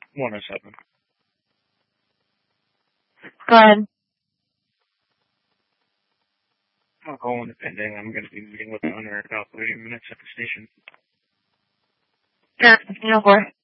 107. Go ahead. I'll call in pending. I'm going to be meeting with the owner in about 30 minutes at the station. Sure.